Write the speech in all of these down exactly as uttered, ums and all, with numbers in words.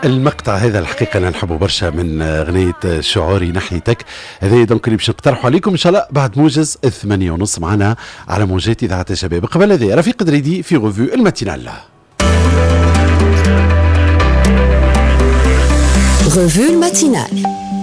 المقطع هذا الحقيقة أنا نحبه برشا من أغنية شعوري ناحيتك. هذا دونك اللي باش نقترحوا عليكم إن شاء الله بعد موجز الثمانية ونص معنا على موجات إذاعة الشباب. قبل هذا رفيق دريدي في غوفو الماتينال. غوفو الماتينال.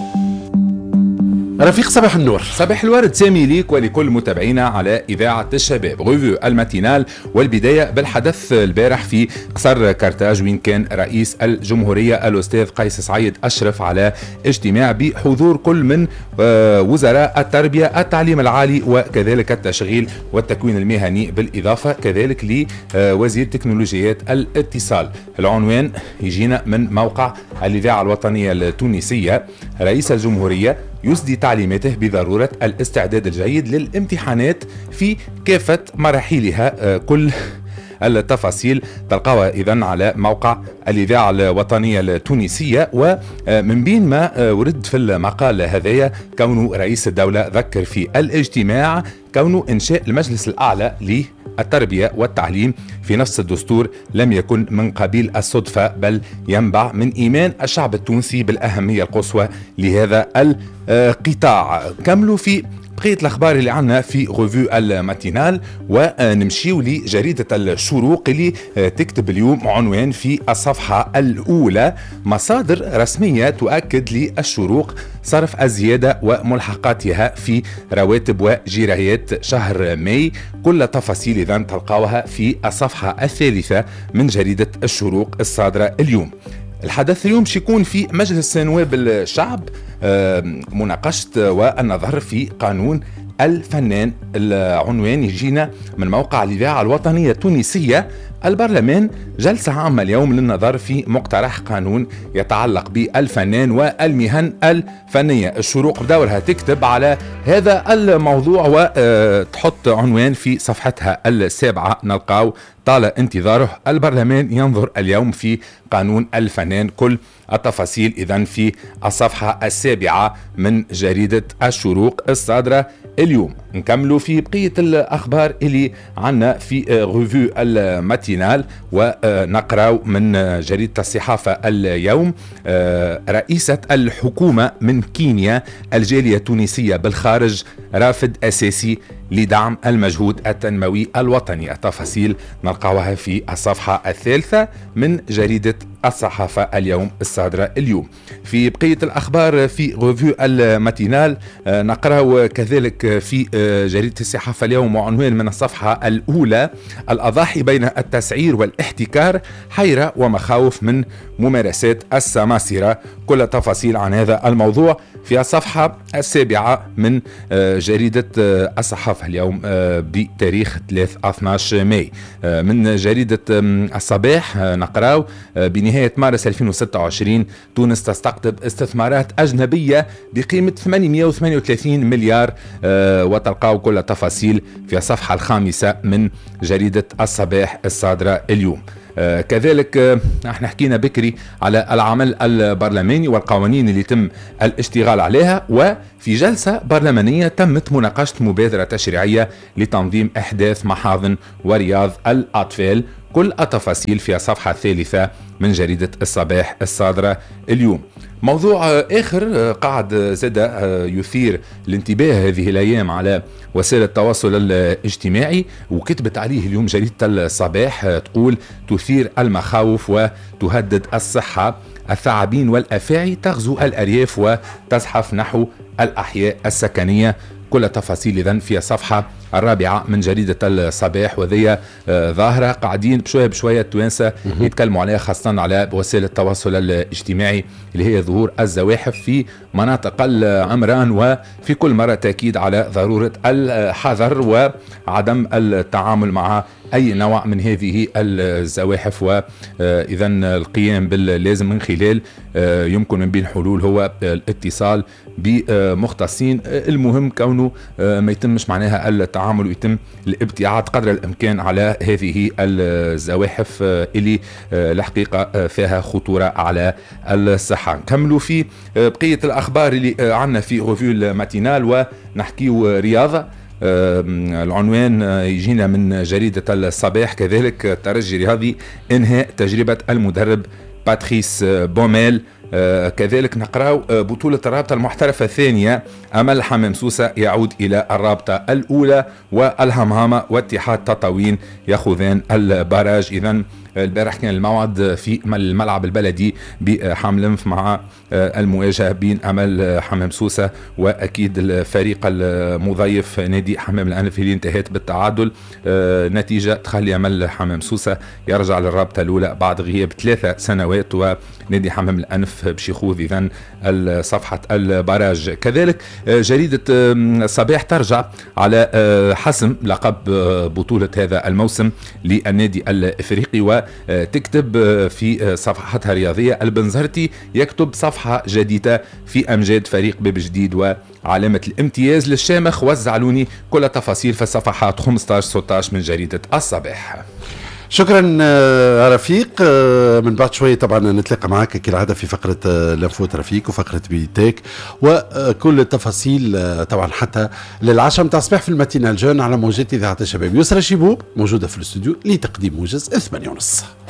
رفيق صباح النور. صباح الورد سامي ليك ولكل متابعينا على إذاعة الشباب. غوفو الماتينال، والبداية بالحدث البارح في قصر كرتاج، وين كان رئيس الجمهورية الأستاذ قيس سعيد أشرف على اجتماع بحضور كل من وزراء التربية التعليم العالي وكذلك التشغيل والتكوين المهني، بالإضافة كذلك لوزير تكنولوجيات الاتصال. العنوان يجينا من موقع الإذاعة الوطنية التونسية. رئيس الجمهورية يسدي تعليماته بضرورة الاستعداد الجيد للامتحانات في كافة مراحلها. كل التفاصيل تلقاها إذن على موقع الإذاعة الوطنية التونسية. ومن بين ما ورد في المقال هذايا كون رئيس الدولة ذكر في الاجتماع كون إنشاء المجلس الأعلى للتربية والتعليم في نفس الدستور لم يكن من قبيل الصدفة، بل ينبع من إيمان الشعب التونسي بالأهمية القصوى لهذا القطاع. كملوا في بقية الأخبار اللي عنا في غوفو الماتينال، ونمشيو لجريدة الشروق اللي تكتب اليوم عنوان في الصفحة الأولى: مصادر رسمية تؤكد للشروق صرف الزيادة وملحقاتها في رواتب وجرايات شهر ماي. كل تفاصيل إذن تلقاوها في الصفحة الثالثة من جريدة الشروق الصادرة اليوم. الحدث اليوم شيكون في مجلس نواب الشعب مناقشة والنظر في قانون الفنان. العنوان يجينا من موقع الإذاعة الوطنية التونسية. البرلمان جلسة عامة اليوم للنظر في مقترح قانون يتعلق بالفنان والمهن الفنية. الشروق بدورها تكتب على هذا الموضوع وتحط عنوان في صفحتها السابعة نلقاو: طال انتظاره، البرلمان ينظر اليوم في قانون الفنان. كل التفاصيل إذن في الصفحة السابعة من جريدة الشروق الصادرة اليوم. نكملوا في بقية الأخبار اللي عنا في غوفو الماتينال، ونقرأ من جريدة الصحافة اليوم: رئيسة الحكومة من كينيا، الجالية التونسية بالخارج رافد أساسي لدعم المجهود التنموي الوطني. التفاصيل نلقاوها في الصفحة الثالثة من جريدة الصحافة اليوم الصادرة اليوم. في بقية الأخبار في غوفو الماتينال نقرأ كذلك في جريدة الصحافة اليوم وعنوان من الصفحة الأولى: الأضاحي بين التسعير والاحتكار، حيرة ومخاوف من ممارسات السماسرة. كل تفاصيل عن هذا الموضوع في الصفحة السابعة من جريدة الصحافة اليوم بتاريخ ثلاثة عشر ماي. من جريدة الصباح نقرأ: بنهاية مارس ألفين وستة وعشرين تونس تستقطب استثمارات أجنبية بقيمة ثمانمائة وثمانية وثلاثين مليار. وتلقاو كل التفاصيل في الصفحة الخامسة من جريدة الصباح الصادرة اليوم. آه كذلك آه احنا حكينا بكري على العمل البرلماني والقوانين اللي تم الاشتغال عليها، وفي جلسة برلمانية تمت مناقشة مبادرة تشريعية لتنظيم احداث محاضن ورياض الأطفال. كل التفاصيل في الصفحة الثالثة من جريدة الصباح الصادرة اليوم. موضوع آخر قاعد زاد يثير الانتباه هذه الأيام على وسائل التواصل الاجتماعي، وكتبت عليه اليوم جريدة الصباح، تقول: تثير المخاوف وتهدد الصحة، الثعابين والأفاعي تغزو الأرياف وتزحف نحو الأحياء السكنية. كل التفاصيل إذن في الصفحة الرابعة من جريدة الصباح. وذي ظاهرة قاعدين بشوية بشوية التوانسة يتكلموا عليها، خاصة على وسائل التواصل الاجتماعي، اللي هي ظهور الزواحف في مناطق العمران، وفي كل مرة تأكيد على ضرورة الحذر وعدم التعامل مع أي نوع من هذه الزواحف، وإذن القيام باللازم من خلال يمكن من بين حلول هو الاتصال بمختصين. المهم كونه ما يتمش معناها التعامل ويتم الابتعاد قدر الإمكان على هذه الزواحف اللي الحقيقة فيها خطورة على الصحة. كملوا في بقية الأخبار اللي عنا في غوفو الماتينال ونحكيو رياضة. العنوان يجينا من جريدة الصباح كذلك: ترجي رياضي انهاء تجربة المدرب باتريس بوميل. آه كذلك نقراو آه بطولة الرابطة المحترفة الثانية، أمل حمام سوسة يعود إلى الرابطة الأولى، والهمهمة واتحاد تطاوين يأخذان الباراج. إذن البارح كان الموعد في الملعب البلدي بحملنف مع المواجهة بين أمل حمام سوسة وأكيد الفريق المضيف نادي حمام الأنف اللي انتهت بالتعادل. نتيجة تخلي أمل حمام سوسة يرجع للرابطة الأولى بعد غياب ثلاثة سنوات، ونادي حمام الأنف باش يخوض إذن صفحة الباراج. كذلك جريدة الصباح ترجع على حسم لقب بطولة هذا الموسم للنادي الإفريقي، وتكتب في صفحتها الرياضية: البنزرتي يكتب صفحة جديدة في أمجاد فريق باب جديد وعلامة الامتياز للشامخ والزعلوني. كل تفاصيل في صفحات خمسة عشر ستة عشر من جريدة الصباح. شكرا رفيق. من بعد شوية طبعا نتلاقى معك كالعادة في فقرة لنفوت رفيق وفقرة بيتك وكل التفاصيل طبعا حتى للعشاء متاع الصباح في الماتينال جون على موجات إذاعة الشباب. يسرى شيبوب موجودة في الاستوديو لتقديم موجز الثمانية ونص.